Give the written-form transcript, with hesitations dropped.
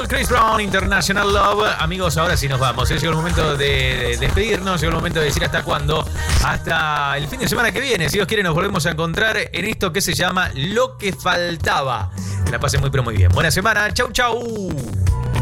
Love, Chris Brown, International Love. Amigos, ahora sí nos vamos. Llegó el momento de despedirnos, llegó el momento de decir hasta cuándo. Hasta el fin de semana que viene. Si Dios quiere, nos volvemos a encontrar en esto que se llama Lo que Faltaba. Que la pasen muy, pero muy bien. Buena semana. Chau, chau.